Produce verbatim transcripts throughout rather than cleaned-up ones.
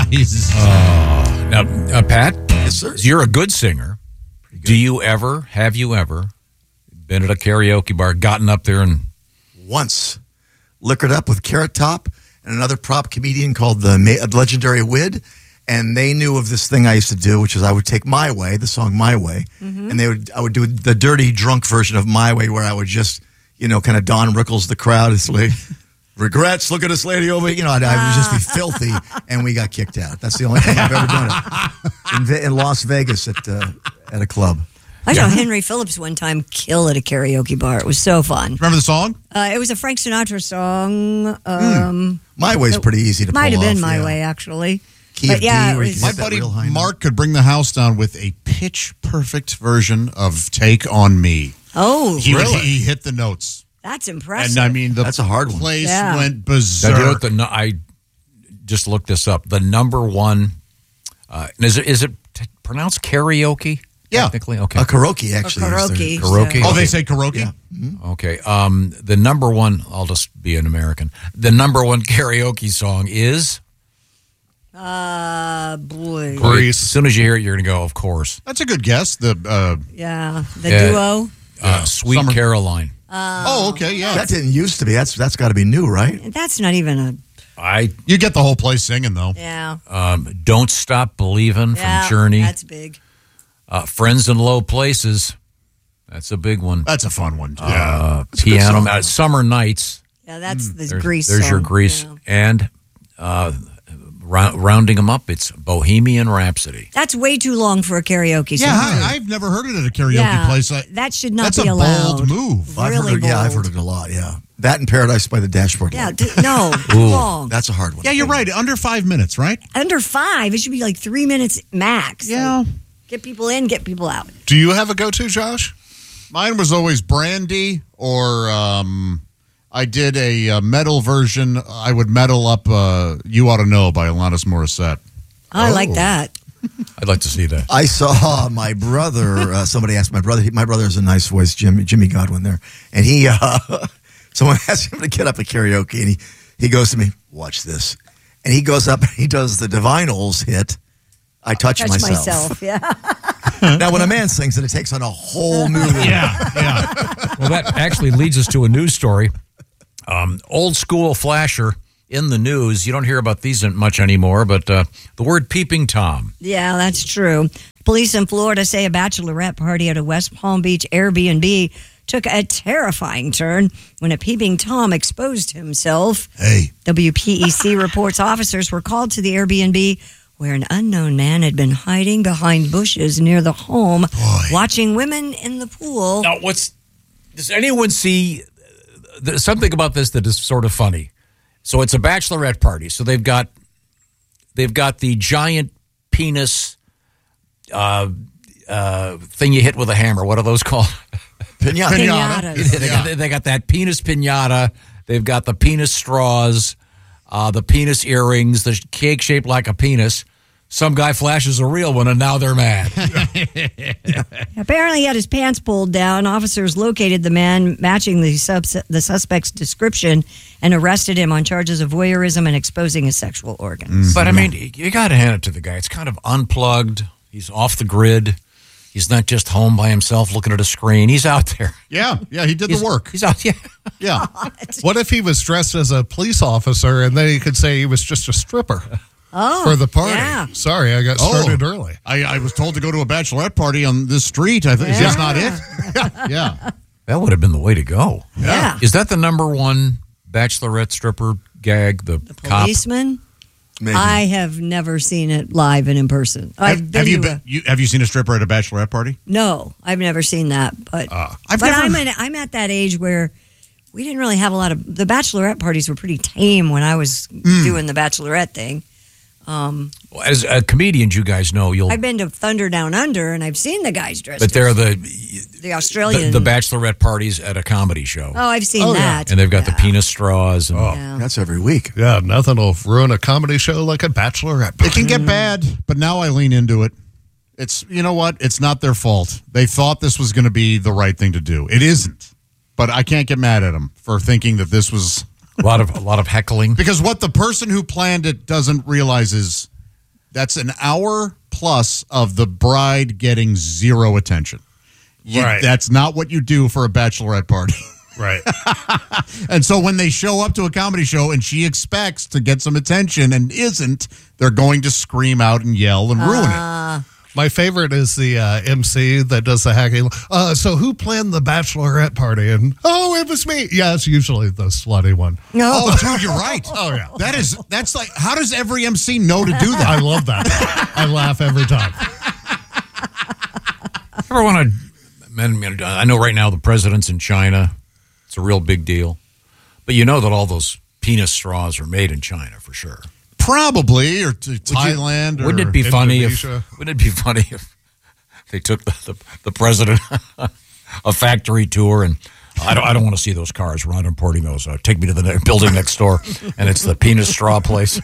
Nice. Uh, now, uh, Pat, yes, sir. You're a good singer. Good. Do you ever, have you ever been at a karaoke bar, gotten up there and... Once. Liquored up with Carrot Top and another prop comedian called the Ma- legendary Wid. And they knew of this thing I used to do, which is I would take My Way, the song My Way, mm-hmm. and they would I would do the dirty drunk version of My Way, where I would just, you know, kind of Don Rickles the crowd. It's like, regrets, look at this lady over, you know, I'd, I would just be filthy, and we got kicked out. That's the only time I've ever done it. In, in Las Vegas at uh, at a club. I saw Henry Phillips one time kill at a karaoke bar. It was so fun. Remember the song? Uh, it was a Frank Sinatra song. Um, mm. My Way's pretty easy to pull off. Might have been My yeah. Way, actually. Key but of yeah, D, was, my buddy Mark could bring the house down with a pitch-perfect version of Take On Me. Oh, he, really? would, he hit the notes. That's impressive. And I mean, the That's a hard one. place yeah. went berserk. Now, do you know what the, I just looked this up. The number one, uh, is it, is it t- pronounced karaoke? Yeah. Technically? Okay. A karaoke, actually. A karaoke. Karaoke. Oh, Okay. they say karaoke? Yeah. Mm-hmm. Okay. Um, the number one, I'll just be an American. The number one karaoke song is... Uh, boy. Grease. As soon as you hear it, you're going to go, of course. That's a good guess. The uh, Yeah, the Yeah. duo. Uh, Sweet Summer- Caroline. Oh, okay, yeah. That didn't used to be. That's That's got to be new, right? That's not even a, I You get the whole place singing, though. yeah. um, Don't Stop Believing yeah, from Journey. That's big. Uh, Friends in Low Places. That's a big one. That's a fun one, too. Uh, a good piano. song. Uh, Summer Nights. Yeah, that's the There's, Grease there's your song. Grease. Yeah. And uh, rou- rounding them up, it's Bohemian Rhapsody. That's way too long for a karaoke song. Yeah, I, I've never heard it at a karaoke Yeah, place. I, that should not that's be a allowed. bold move. I've Really heard it, yeah, I've bold. heard it a lot, yeah. That and Paradise by the Dashboard Yeah, Light. d- no, too long. That's a hard one. Yeah, you're right. Under five minutes, right? Under five, it should be like three minutes max. Yeah. Like, get people in, get people out. Do you have a go-to, Josh? Mine was always Brandy, or um, I did a uh, metal version. I would metal up uh, You Ought to Know by Alanis Morissette. I Oh. like that. I'd like to see that. I saw my brother, uh, somebody asked my brother, he, my brother has a nice voice, Jimmy, Jimmy Godwin there, and he, uh, someone asked him to get up at karaoke, and he, he goes to me, watch this, and he goes up and he does the Divinyls hit, I Touch, Touch myself. myself. Yeah. Now, when a man sings it, it takes on a whole new level. Yeah, yeah. Well, that actually leads us to a news story. Um, old school flasher in the news. You don't hear about these much anymore, but uh, the word peeping Tom. Yeah, that's true. Police in Florida say a bachelorette party at a West Palm Beach Airbnb took a terrifying turn when a peeping Tom exposed himself. Hey. W P E C reports officers were called to the Airbnb where an unknown man had been hiding behind bushes near the home, Boy. watching women in the pool. Now, what's does anyone see there's something about this that is sort of funny? So it's a bachelorette party. So they've got they've got the giant penis uh, uh, thing you hit with a hammer. What are those called? Pinata. Pinatas. they, got, they got that penis pinata. They've got the penis straws, uh, the penis earrings, the cake shaped like a penis. Some guy flashes a real one, and now they're mad. Apparently, he had his pants pulled down. Officers located the man matching the, subs- the suspect's description and arrested him on charges of voyeurism and exposing his sexual organs. But, I mean, you got to hand it to the guy. It's kind of unplugged. He's off the grid. He's not just home by himself looking at a screen. He's out there. Yeah, yeah, he did He's, the work. He's out, yeah. Yeah. What if he was dressed as a police officer and then he could say he was just a stripper Oh, for the party? yeah. Sorry, I got started early. I, I was told to go to a bachelorette party on this street. I think, Is this not it? Yeah. That would have been the way to go. Yeah. Is that the number one bachelorette stripper gag? The, cop? Policeman? Maybe. I have never seen it live and in person. I've Have, been have you, to been, a- you have you seen a stripper at a bachelorette party? No, I've never seen that. But I've but never- I'm in, I'm at that age where we didn't really have a lot of the bachelorette parties were pretty tame when I was Mm. doing the bachelorette thing. Um, As a comedians, you guys know you'll. I've been to Thunder Down Under and I've seen the guys dressed. but they're as the, the the Australian. the bachelorette parties at a comedy show, oh, I've seen Oh, yeah. that. and they've got the Yeah. penis straws. And, Yeah. That's every week. Yeah, nothing will ruin a comedy show like a bachelorette It party. can get bad, but now I lean into it. It's, you know what? It's not their fault. They thought this was going to be the right thing to do. It isn't. But I can't get mad at them for thinking that this was A lot of a lot of heckling. because what the person who planned it doesn't realize is That's an hour plus of the bride getting zero attention. You, Right. That's not what you do for a bachelorette party. Right. And so when they show up to a comedy show and she expects to get some attention and isn't, they're going to scream out and yell and ruin it. My favorite is the uh, M C that does the hacking. Uh, so who planned the bachelorette party? And oh, it was me. Yeah, it's usually the slutty one. No. Oh, dude, you're right. Oh, yeah. That is, that's like, how does every M C know to do that? I love that. I laugh every time. Ever want to? I know right now the president's in China. It's a real big deal. But you know that all those penis straws are made in China for sure. Probably, or to Thailand. Wouldn't or it be funny if? Indonesia. Wouldn't it be funny if they took the the, the president a factory tour and I don't I don't want to see those cars. We're not importing those. Uh, take me to the ne- building next door, and it's the penis straw place.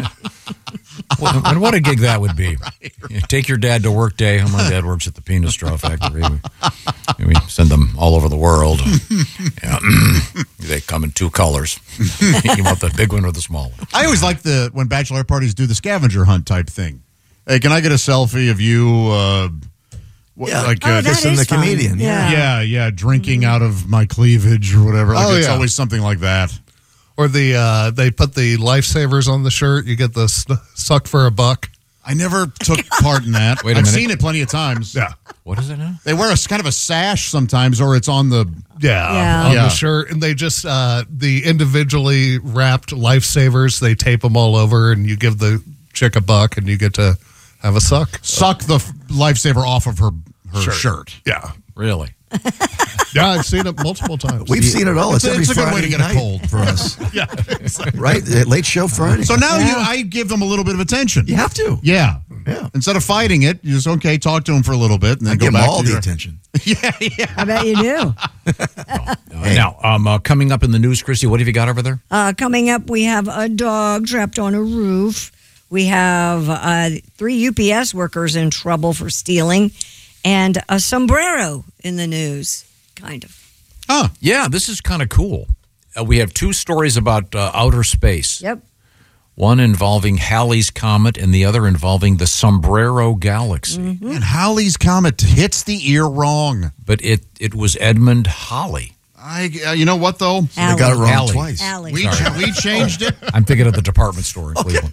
What, and what a gig that would be! You take your dad to work day. My dad works at the penis straw factory. We, we send them all over the world. Yeah. They come in two colors. You want the big one or the small one? I always like the when bachelor parties do the scavenger hunt type thing. Hey, can I get a selfie of you? Uh, what, Yeah. like Oh, uh, that Kissing is the fun. comedian, yeah. yeah, yeah, drinking out of my cleavage or whatever. Like Oh, it's yeah. always something like that. Or the uh, they put the lifesavers on the shirt. You get the sn- suck for a buck. I never took part in that. Wait a I've minute. seen it plenty of times. Yeah. What is it now? They wear a s- kind of a sash sometimes, or it's on the. Yeah, Yeah. on Yeah. the shirt, and they just uh, the individually wrapped lifesavers. They tape them all over, and you give the chick a buck, and you get to have a suck. Suck the f- lifesaver off of her her shirt. Shirt. Yeah, Really? yeah, I've seen it multiple times. We've seen it all. It's, It's, a- every it's a good way to Friday get night a cold for us. yeah, right? The Late Show Friday. So now you, I give them a little bit of attention. you have to. Yeah. Yeah. Instead of fighting it, you just okay, talk to them for a little bit, and then I go give them back all to the your, attention. Yeah, yeah. I bet you do. Uh, Now, um, uh, coming up in the news, Christy, what have you got over there? Uh, coming up, we have a dog trapped on a roof. We have uh, three U P S workers in trouble for stealing, and a sombrero in the news, kind of. Huh. Yeah, this is kind of cool. Uh, we have two stories about uh, outer space. Yep. One involving Halley's Comet and the other involving the Sombrero Galaxy. And Halley's Comet hits the ear wrong. But it, it was Edmund Halley. I, uh, you know what though? They got it wrong Alley. twice. Alley. We ch- we changed it. I'm thinking of the department store in Cleveland.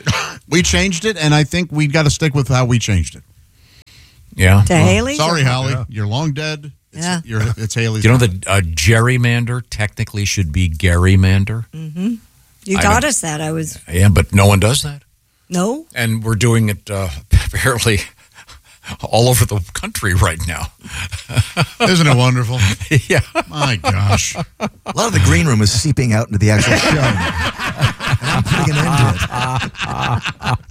We changed it, and I think we got to stick with how we changed it. Yeah. To Haley? Sorry, Hallie, you're long dead. It's, Yeah. you're, it's Haley's. You know Comet. that uh, gerrymander technically should be Garymander? You I taught don't- us that. I was, Yeah, but no one does that. no? And we're doing it uh, apparently all over the country right now. Isn't it wonderful? Yeah. My gosh. A lot of the green room is seeping out into the actual show. And I'm putting an end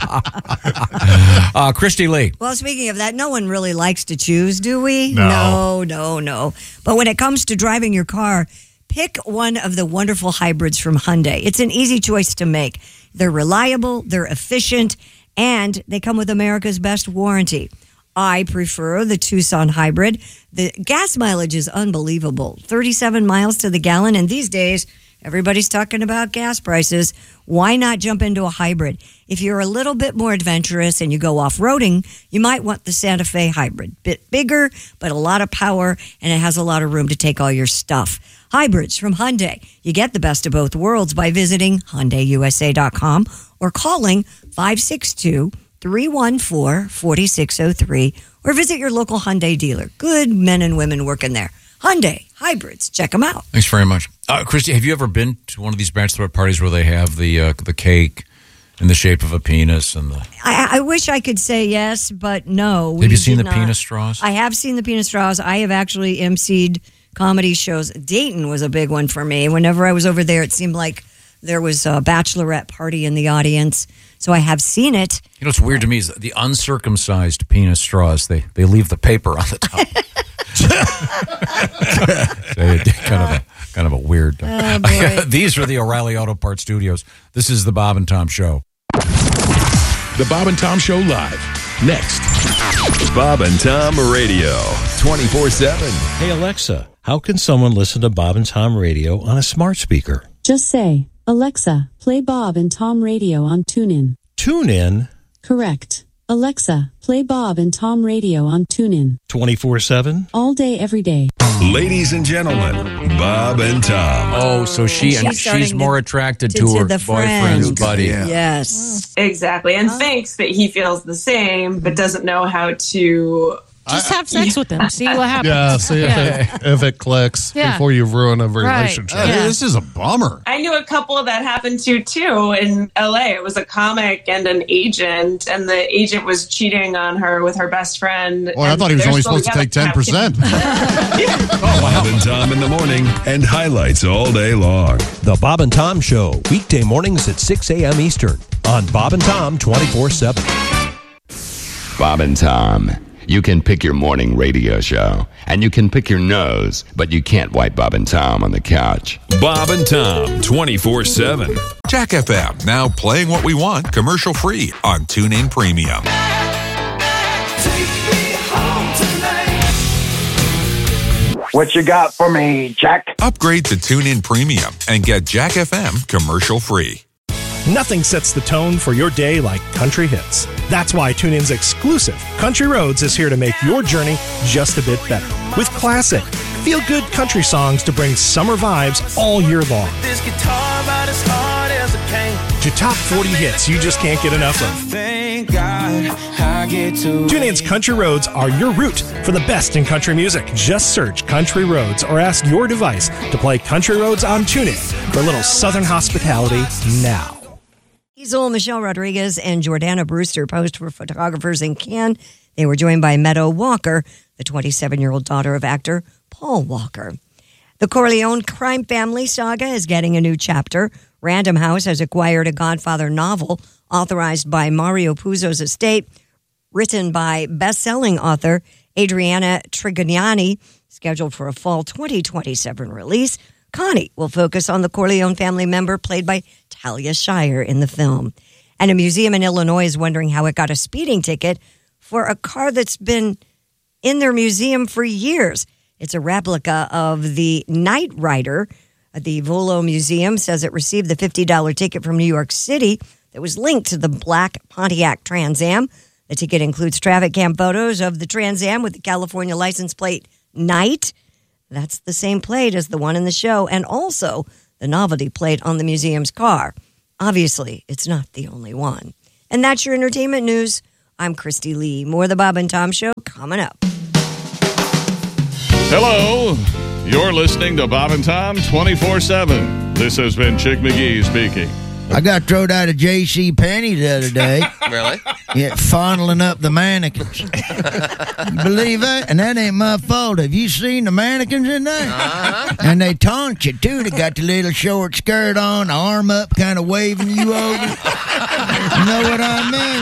to it. Uh, Christy Lee. Well, speaking of that, no one really likes to choose, do we? No. no, no, no. But when it comes to driving your car, pick one of the wonderful hybrids from Hyundai. It's an easy choice to make. They're reliable, they're efficient, and they come with America's best warranty. I prefer the Tucson hybrid. The gas mileage is unbelievable, thirty-seven miles to the gallon, and these days, everybody's talking about gas prices. Why not jump into a hybrid? If you're a little bit more adventurous and you go off-roading, you might want the Santa Fe hybrid. Bit bigger, but a lot of power, and it has a lot of room to take all your stuff. Hybrids from Hyundai. You get the best of both worlds by visiting Hyundai U S A dot com or calling five six two, three one four, four six zero three or visit your local Hyundai dealer. Good men and women working there. Hyundai Hybrids. Check them out. Thanks very much. Uh, Christy, have you ever been to one of these bachelorette parties where they have the uh, the cake in the shape of a penis and the? I, I wish I could say yes, but no. Have we you seen did the not. penis straws? I have seen the penis straws. I have actually emceed comedy shows. Dayton was a big one for me. Whenever I was over there, it seemed like there was a bachelorette party in the audience. So I have seen it. You know what's weird to me is the uncircumcised penis straws. They they leave the paper on the top. So it- kind of a kind of a weird. Oh, boy. These are the O'Reilly Auto Parts Studios. This is the Bob and Tom Show. The Bob and Tom Show live. Next. Bob and Tom Radio, twenty-four seven. Hey Alexa, how can someone listen to Bob and Tom Radio on a smart speaker? Just say, Alexa, play Bob and Tom Radio on TuneIn. Tune in. Correct. Alexa, play Bob and Tom Radio on TuneIn. twenty-four seven? All day, every day. Ladies and gentlemen, Bob and Tom. Oh, so she And and she's she's, starting more to- attracted to- to, to her the boyfriend's friend. buddy. Yeah. Yes. Exactly. And thinks that he feels the same, but doesn't know how to. Just have sex with them. See what happens. Yeah, see if, Yeah. It, if it clicks Yeah. before you ruin a Right. relationship. Uh, Yeah. This is a bummer. I knew a couple that happened to too in L A. It was a comic and an agent, and the agent was cheating on her with her best friend. Well, I and thought he was they're only still supposed to take ten together. percent. Bob and Tom in the morning and highlights all day long. The Bob and Tom Show, weekday mornings at six a.m. Eastern on Bob and Tom twenty-four seven. Bob and Tom. You can pick your morning radio show, and you can pick your nose, but you can't wipe Bob and Tom on the couch. Bob and Tom twenty-four seven. Jack F M, now playing what we want commercial free on TuneIn Premium. What you got for me, Jack? Upgrade to TuneIn Premium and get Jack F M commercial free. Nothing sets the tone for your day like country hits. That's why TuneIn's exclusive Country Roads is here to make your journey just a bit better. With classic, feel-good country songs to bring summer vibes all year long. This guitar about as hard as it can. To top forty hits you just can't get enough of. Thank God I get to. TuneIn's Country Roads are your route for the best in country music. Just search Country Roads or ask your device to play Country Roads on TuneIn for a little southern hospitality now. Diesel, Michelle Rodriguez, and Jordana Brewster posed for photographers in Cannes. They were joined by Meadow Walker, the twenty-seven-year-old daughter of actor Paul Walker. The Corleone crime family saga is getting a new chapter. Random House has acquired a Godfather novel authorized by Mario Puzo's estate, written by best-selling author Adriana Trignani, scheduled for a fall twenty twenty-seven release. Connie will focus on the Corleone family member played by Talia Shire in the film. And a museum in Illinois is wondering how it got a speeding ticket for a car that's been in their museum for years. It's a replica of the Knight Rider. The Volo Museum says it received the fifty dollars ticket from New York City that was linked to the black Pontiac Trans Am. The ticket includes traffic cam photos of the Trans Am with the California license plate Knight. That's the same plate as the one in the show, and also the novelty plate on the museum's car. Obviously, it's not the only one. And that's your entertainment news. I'm Christy Lee. More of the Bob and Tom Show coming up. Hello. You're listening to Bob and Tom twenty-four seven. This has been Chick McGee speaking. I got thrown out of J C Penney the other day. Really? Yeah, fondling up the mannequins. You believe that? And that ain't my fault. Have you seen the mannequins in there? Uh-huh. And they taunt you, too. They got the little short skirt on, the arm up, kind of waving you over. You know what I mean?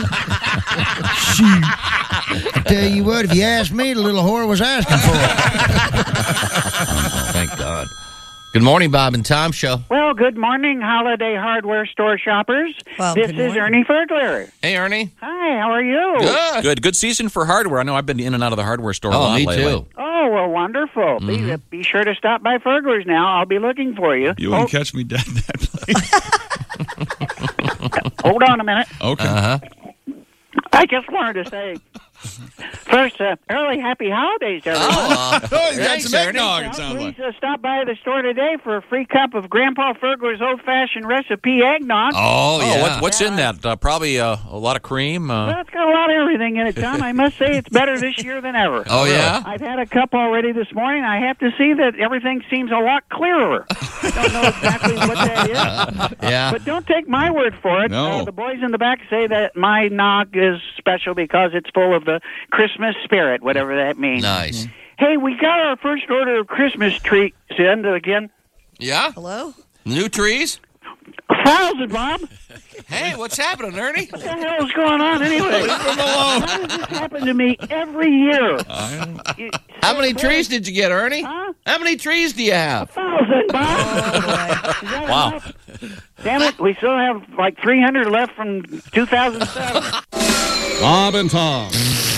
Shoot. I tell you what, if you ask me, the little whore was asking for it. Oh, thank God. Good morning, Bob and Tom Show. Well, good morning, holiday hardware store shoppers. Well, this good is morning. Ernie Fergler. Hey, Ernie. Hi, how are you? Good. Good. Good season for hardware. I know I've been in and out of the hardware store a Oh, lot me lately. too. Oh, well, wonderful. Mm-hmm. Be, be sure to stop by Fergler's now. I'll be looking for you. You won't catch me dead in that place. Hold on a minute. Okay. Uh-huh. I just wanted to say, first, uh, early happy holidays, everyone. Oh, Oh, you got thanks, some Ernie. eggnog, it Now, sounds please like. uh, stop by the store today for a free cup of Grandpa Fergler's old-fashioned recipe eggnog. Oh, Oh, yeah. what, what's in that? Uh, probably uh, a lot of cream. Uh, Well, it's got a lot of everything in it, Tom. I must say it's better this year than ever. Oh, yeah? I've had a cup already this morning. I have to see that everything seems a lot clearer. I don't know exactly what that is. Yeah. But don't take my word for it. No. Uh, the boys in the back say that my nog is special because it's full of the Christmas spirit, whatever that means. Nice. Hey, we got our first order of Christmas trees in again. Yeah? Hello? New trees? A thousand, Bob. Hey, what's happening, Ernie? What the hell is going on anyway? Why does this happen to me every year? You- How many trees did you get, Ernie? Huh? How many trees do you have? Thousand, Bob. Is that Wow. enough? Damn it, we still have like three hundred left from two thousand seven. Bob and Tom.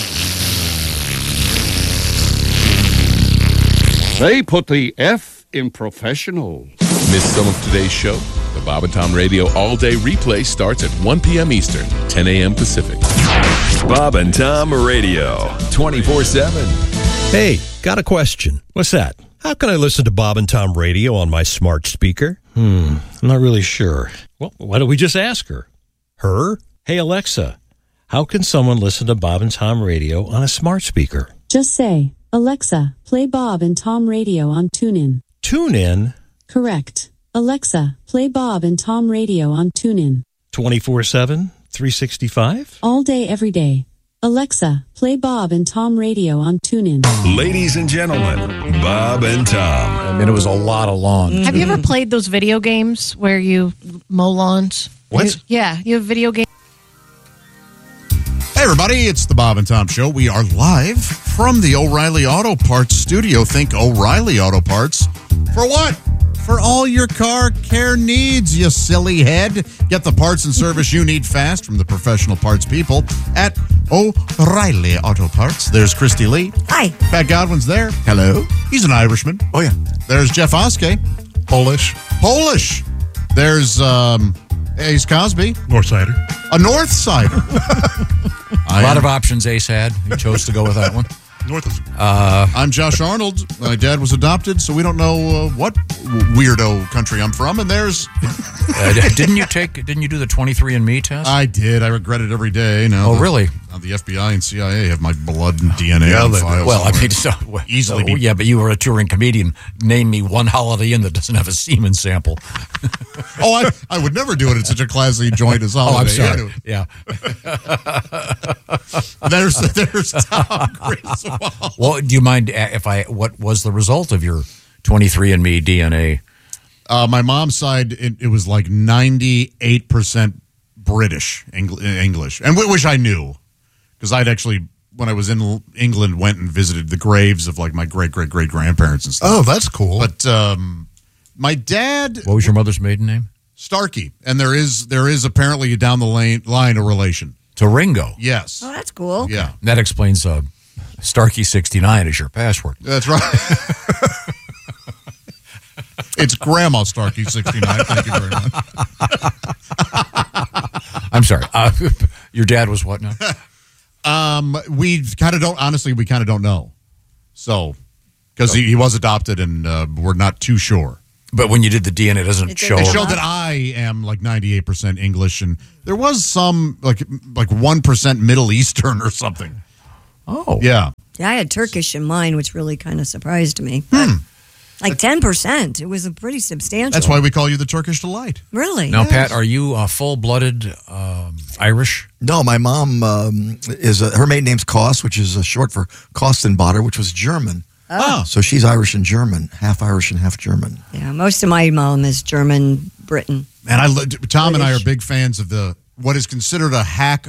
They put the F in professional. Missed some of today's show? The Bob and Tom Radio All Day Replay starts at one p.m. Eastern, ten a.m. Pacific. Bob and Tom Radio, twenty-four seven. Hey, got a question. What's that? How can I listen to Bob and Tom Radio on my smart speaker? Hmm, I'm not really sure. Well, why don't we just ask her? Her? Hey, Alexa, how can someone listen to Bob and Tom Radio on a smart speaker? Just say, Alexa, play Bob and Tom Radio on TuneIn. TuneIn? Correct. Alexa, play Bob and Tom Radio on TuneIn. twenty-four seven, three sixty-five? All day, every day. Alexa, play Bob and Tom Radio on TuneIn. Ladies and gentlemen, Bob and Tom. I mean, it was a lot of lawns. Have you ever played those video games where you mow lawns? What? You- yeah, you have video games. Hey, everybody, it's the Bob and Tom Show. We are live from the O'Reilly Auto Parts studio. Think O'Reilly Auto Parts. For what? For all your car care needs, you silly head. Get the parts and service you need fast from the professional parts people at O'Reilly Auto Parts. There's Christy Lee. Hi. Pat Godwin's there. Hello. He's an Irishman. Oh, yeah. There's Jeff Oskey. Polish. Polish. There's um, Ace Cosby. Northsider. A Northsider. A lot of options Ace had. He chose to go with that one. North is. Uh, I'm Josh Arnold. My dad was adopted, so we don't know uh, what weirdo country I'm from. And there's, uh, didn't you take? Didn't you do the twenty-three and me test? I did. I regret it every day. Now oh, the, really? Now the F B I and C I A have my blood and D N A Yeah, on they- file. Well, I somewhere. mean, so well, Easily so, be- yeah, but you were a touring comedian. Name me one Holiday Inn that doesn't have a semen sample. oh, I, I would never do it at such a classy joint as Holiday. Oh, I'm sorry. Yeah. Yeah. there's there's Tom Griswold. Well, do you mind if I? What was the result of your twenty-three and me D N A? Uh, my mom's side, it, it was like ninety-eight percent British Engl- English, and which I knew because I'd actually, when I was in England, went and visited the graves of like my great great great grandparents and stuff. Oh, that's cool. But um, my dad, What was your mother's maiden name? Starkey, and there is there is apparently down the lane, line a relation To Ringo. Yes. Oh, that's cool. Yeah, That explains uh, Starkey sixty-nine is your password. that's right. It's Grandma Starkey sixty-nine. Thank you very much. I'm sorry. Uh, your dad was what now? Um, we kind of don't. Honestly, we kind of don't know. So, because he, he was adopted, and uh, we're not too sure. But when you did the D N A, it doesn't It show. It didn't showed that I am like ninety-eight percent English, and there was some like like one percent Middle Eastern or something. Oh, Yeah. Yeah, I had Turkish in mine, which really kind of surprised me. But like ten percent. It was a pretty substantial. That's why we call you the Turkish Delight. Really? Now, Yes. Pat, are you uh, full-blooded um, Irish? No, my mom um, is, uh, her maiden name's Kost, which is uh, short for Kostenbader, which was German. Oh. So she's Irish and German, half Irish and half German. Yeah, most of my mom is German, Britain. And I, lo- Tom and I are British. big fans of the what is considered a hack